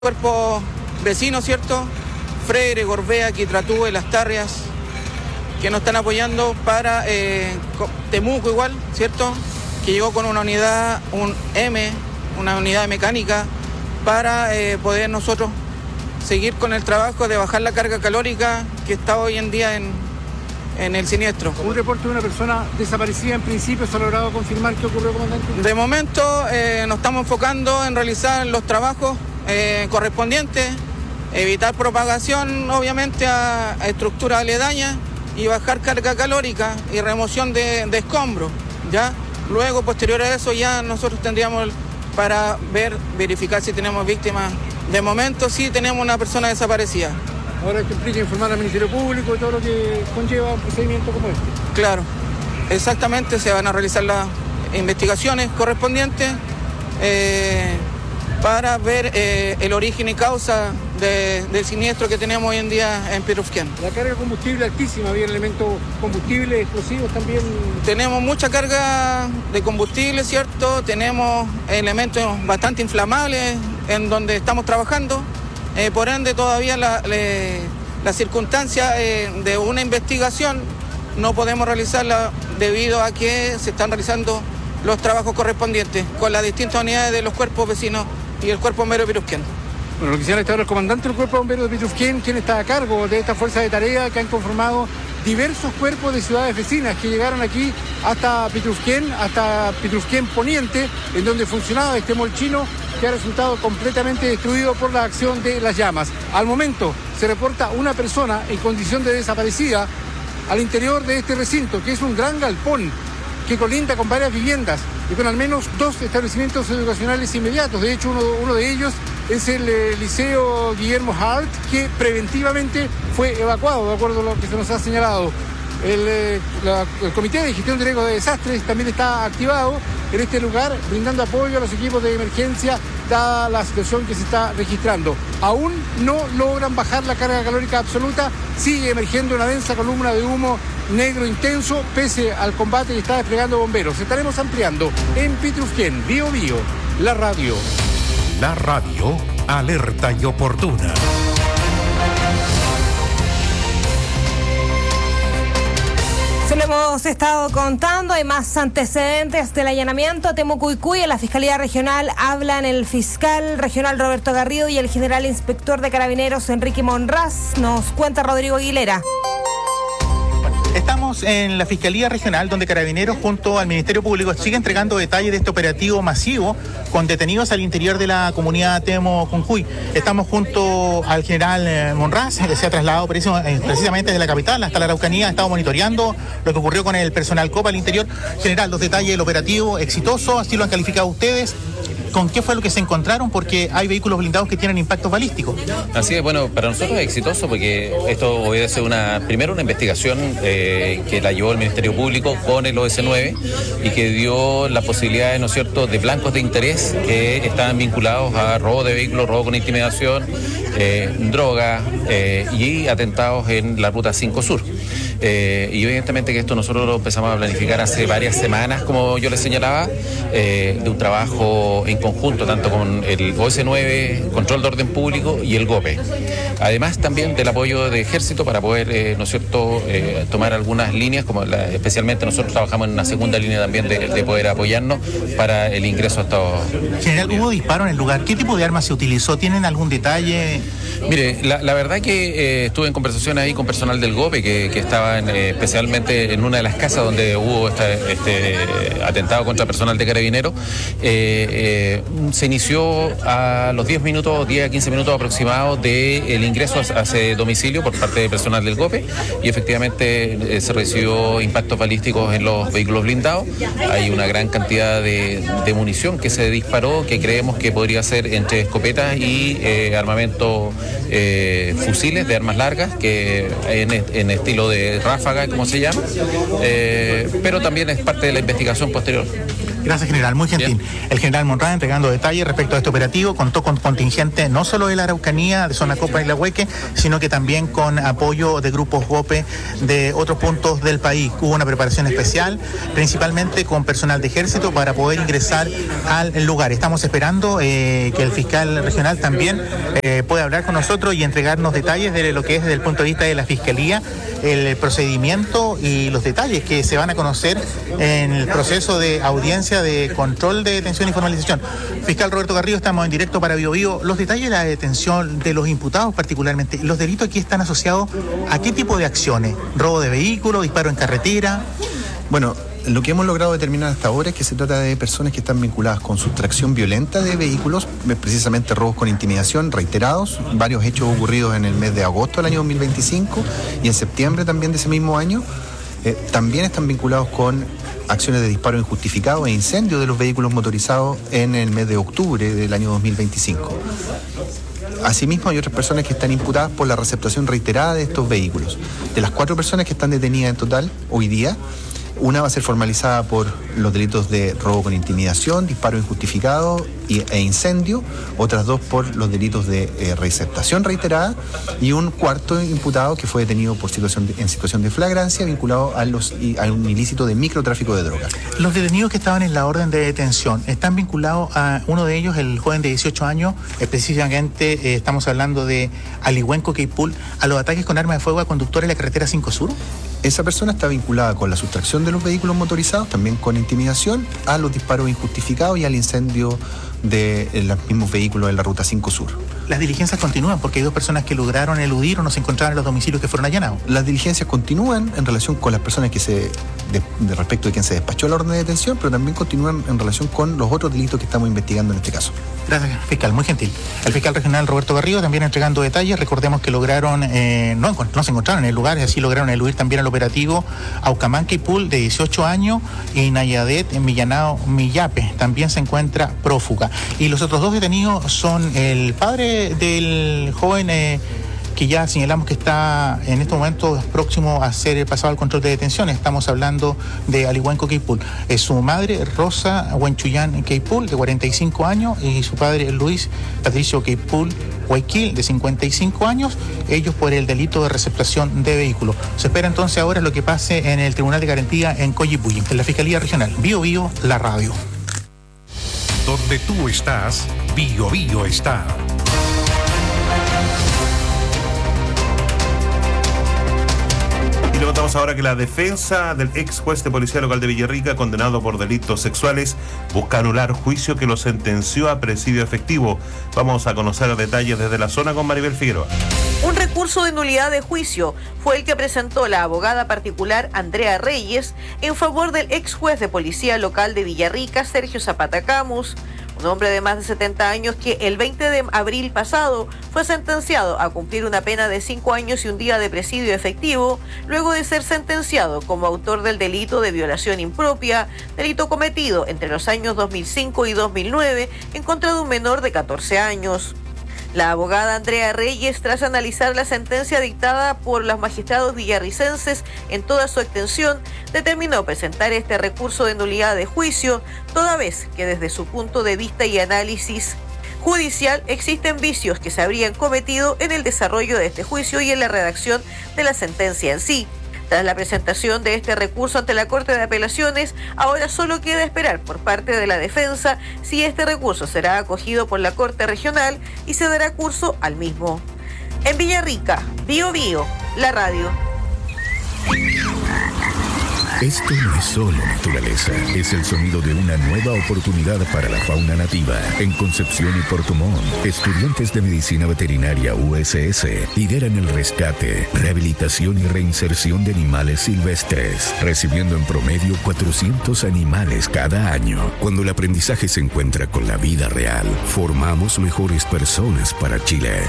Cuerpos vecinos, ¿cierto? Freire, Gorbea, Quitratúe, Las Tarrias, que nos están apoyando para Temuco igual, ¿cierto? Que llegó con una unidad, una unidad de mecánica, para poder nosotros seguir con el trabajo de bajar la carga calórica que está hoy en día en el siniestro. Un reporte de una persona desaparecida en principio, ¿se ha logrado confirmar qué ocurrió, comandante? De momento nos estamos enfocando en realizar los trabajos correspondientes, evitar propagación obviamente a estructuras aledañas y bajar carga calórica y remoción de escombros, ¿ya? Luego, posterior a eso, ya nosotros tendríamos para verificar si tenemos víctimas. De momento sí tenemos una persona desaparecida. Ahora esto implica informar al Ministerio Público y todo lo que conlleva un procedimiento como este. Claro, exactamente, se van a realizar las investigaciones correspondientes para ver el origen y causa del siniestro que tenemos hoy en día en Pitrufquén. La carga de combustible altísima, había elementos combustibles, explosivos también. Tenemos mucha carga de combustible, ¿cierto? Tenemos elementos bastante inflamables en donde estamos trabajando. Por ende, todavía la circunstancia de una investigación no podemos realizarla debido a que se están realizando los trabajos correspondientes con las distintas unidades de los cuerpos vecinos y el Cuerpo Bombero de Pitrufquén. Bueno, lo quisiera estar el comandante del Cuerpo Bombero de Pitrufquén, quien está a cargo de esta fuerza de tarea que han conformado diversos cuerpos de ciudades vecinas que llegaron aquí hasta Pitrufquén Poniente, en donde funcionaba este molchino que ha resultado completamente destruido por la acción de las llamas. Al momento se reporta una persona en condición de desaparecida al interior de este recinto, que es un gran galpón que colinda con varias viviendas y con al menos 2 establecimientos educacionales inmediatos. De hecho, uno de ellos es el Liceo Guillermo Hart, que preventivamente fue evacuado, de acuerdo a lo que se nos ha señalado. El Comité de Gestión de Riesgos de Desastres también está activado en este lugar, brindando apoyo a los equipos de emergencia, dada la situación que se está registrando. Aún no logran bajar la carga calórica absoluta, sigue emergiendo una densa columna de humo negro intenso, pese al combate que está desplegando bomberos. Estaremos ampliando en Pitrufquén, Bío Bío, la radio. La radio, alerta y oportuna. Se lo hemos estado contando, hay más antecedentes del allanamiento a Temuco y en la Fiscalía Regional hablan el fiscal regional Roberto Garrido y el general inspector de Carabineros Enrique Monraz. Nos cuenta Rodrigo Aguilera. Estamos en la Fiscalía Regional, donde Carabineros junto al Ministerio Público sigue entregando detalles de este operativo masivo con detenidos al interior de la comunidad Temo-Cuncuy. Estamos junto al general Monraz, que se ha trasladado precisamente desde la capital hasta la Araucanía. Ha estado monitoreando lo que ocurrió con el personal COPA al interior. General, los detalles del operativo exitoso, así lo han calificado ustedes. ¿Con qué fue lo que se encontraron? Porque hay vehículos blindados que tienen impactos balísticos. Así es, bueno, para nosotros es exitoso porque esto obedece primero una investigación que la llevó el Ministerio Público con el OS9 y que dio la posibilidad, ¿no es cierto?, de blancos de interés que estaban vinculados a robo de vehículos, robo con intimidación, droga y atentados en la Ruta 5 Sur. Y evidentemente que esto nosotros lo empezamos a planificar hace varias semanas, como yo les señalaba, de un trabajo en conjunto, tanto con el OS9, Control de Orden Público y el GOPE. Además también del apoyo de Ejército para poder, ¿no es cierto?, tomar algunas líneas, como especialmente nosotros trabajamos en una segunda línea también de poder apoyarnos para el ingreso a estos... General, ¿hubo disparo en el lugar? ¿Qué tipo de arma se utilizó? ¿Tienen algún detalle? Mire, la verdad que estuve en conversación ahí con personal del GOPE que estaba especialmente en una de las casas donde hubo este atentado contra personal de Carabineros. Se inició a los 10 a 15 minutos aproximados del ingreso a ese domicilio por parte de personal del GOPE y efectivamente se recibió impactos balísticos en los vehículos blindados. Hay una gran cantidad de munición que se disparó, que creemos que podría ser entre escopetas y armamento, fusiles de armas largas, que en estilo de ráfaga, como se llama, pero también es parte de la investigación posterior. Gracias, general, muy gentil. Bien. El general Monrad entregando detalles respecto a este operativo, contó con contingente no solo de la Araucanía, de zona Copa y la Hueque, sino que también con apoyo de grupos GOPE de otros puntos del país. Hubo una preparación especial, principalmente con personal de ejército para poder ingresar al lugar. Estamos esperando que el fiscal regional también pueda hablar con nosotros y entregarnos detalles de lo que es desde el punto de vista de la Fiscalía, el procedimiento y los detalles que se van a conocer en el proceso de audiencia de control de detención y formalización. Fiscal Roberto Garrido, estamos en directo para Bio Bio. Los detalles de la detención de los imputados particularmente, los delitos aquí están asociados a qué tipo de acciones, robo de vehículos, disparo en carretera. Bueno, lo que hemos logrado determinar hasta ahora es que se trata de personas que están vinculadas con sustracción violenta de vehículos, precisamente robos con intimidación reiterados, varios hechos ocurridos en el mes de agosto del año 2025 y en septiembre también de ese mismo año. También están vinculados con acciones de disparo injustificado e incendio de los vehículos motorizados en el mes de octubre del año 2025. Asimismo, hay otras personas que están imputadas por la receptación reiterada de estos vehículos. De las 4 personas que están detenidas en total hoy día, una va a ser formalizada por los delitos de robo con intimidación, disparo injustificado e incendio, otras 2 por los delitos de receptación reiterada y un cuarto imputado que fue detenido por en situación de flagrancia vinculado a un ilícito de microtráfico de drogas. Los detenidos que estaban en la orden de detención, ¿están vinculados a uno de ellos, el joven de 18 años, específicamente estamos hablando de Alihuenco Queipul, a los ataques con armas de fuego a conductores de la carretera 5 Sur? Esa persona está vinculada con la sustracción de los vehículos motorizados, también con intimidación, a los disparos injustificados y al incendio de los mismos vehículos en la ruta 5 Sur. Las diligencias continúan porque hay 2 personas que lograron eludir o no se encontraron en los domicilios que fueron allanados. Las diligencias continúan en relación con las personas que respecto de quien se despachó la orden de detención, pero también continúan en relación con los otros delitos que estamos investigando en este caso. Gracias, fiscal, muy gentil. El fiscal regional Roberto Garrido también entregando detalles. Recordemos que lograron, no se encontraron en el lugar, así lograron eludir también el operativo Aucamán Queipul, de 18 años, y Nayadet en Millanao Millape, también se encuentra prófuga. Y los otros 2 detenidos son el padre del joven que ya señalamos que está en estos momentos próximo a ser pasado al control de detención. Estamos hablando de Alihuenco Queipul. Su madre, Rosa Huenchuyán Queipul, de 45 años, y su padre, Luis Patricio Queipul Huayquil, de 55 años, ellos por el delito de receptación de vehículos. Se espera entonces ahora lo que pase en el Tribunal de Garantía en Coyipulli, en la Fiscalía Regional. Bio Bio, la radio. Donde tú estás, Bio Bio está. Le contamos ahora que la defensa del ex juez de policía local de Villarrica, condenado por delitos sexuales, busca anular juicio que lo sentenció a presidio efectivo. Vamos a conocer detalles desde la zona con Maribel Figueroa. Un recurso de nulidad de juicio fue el que presentó la abogada particular Andrea Reyes en favor del ex juez de policía local de Villarrica, Sergio Zapata Camus, un hombre de más de 70 años que el 20 de abril pasado fue sentenciado a cumplir una pena de 5 años y un día de presidio efectivo, luego de ser sentenciado como autor del delito de violación impropia, delito cometido entre los años 2005 y 2009 en contra de un menor de 14 años. La abogada Andrea Reyes, tras analizar la sentencia dictada por los magistrados villarricenses en toda su extensión, determinó presentar este recurso de nulidad de juicio, toda vez que desde su punto de vista y análisis judicial existen vicios que se habrían cometido en el desarrollo de este juicio y en la redacción de la sentencia en sí. Tras la presentación de este recurso ante la Corte de Apelaciones, ahora solo queda esperar por parte de la defensa si este recurso será acogido por la Corte Regional y se dará curso al mismo. En Villarrica, Bio Bio, la radio. Esto no es solo naturaleza, es el sonido de una nueva oportunidad para la fauna nativa. En Concepción y Puerto Montt, estudiantes de Medicina Veterinaria USS lideran el rescate, rehabilitación y reinserción de animales silvestres, recibiendo en promedio 400 animales cada año. Cuando el aprendizaje se encuentra con la vida real, formamos mejores personas para Chile.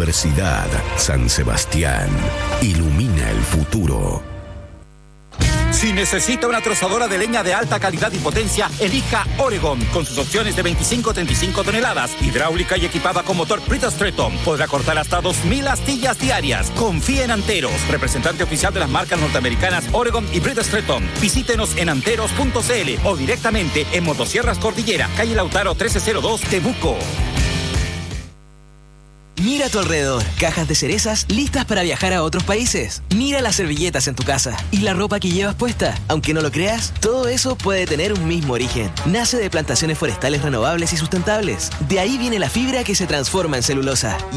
Universidad San Sebastián. Ilumina el futuro. Si necesita una trozadora de leña de alta calidad y potencia, elija Oregon, con sus opciones de 25 a 35 toneladas, hidráulica y equipada con motor Brita Stretton. Podrá cortar hasta 2.000 astillas diarias. Confía en Anteros, representante oficial de las marcas norteamericanas Oregon y Brita Stretton. Visítenos en anteros.cl o directamente en Motosierras Cordillera, calle Lautaro 1302, Temuco. Mira a tu alrededor, cajas de cerezas listas para viajar a otros países. Mira las servilletas en tu casa y la ropa que llevas puesta. Aunque no lo creas, todo eso puede tener un mismo origen. Nace de plantaciones forestales renovables y sustentables. De ahí viene la fibra que se transforma en celulosa.